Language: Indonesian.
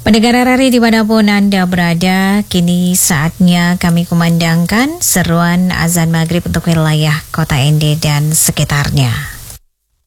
Pendengar RRI dimanapun Anda berada, kini saatnya kami kumandangkan seruan azan maghrib untuk wilayah Kota Ende dan sekitarnya.